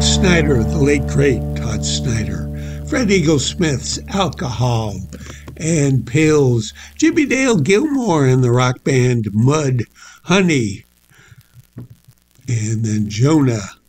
Todd Snider, the late great Todd Snider, Fred Eaglesmith's Alcohol and Pills, Jimmy Dale Gilmore and the rock band Mud Honey, and then Jonah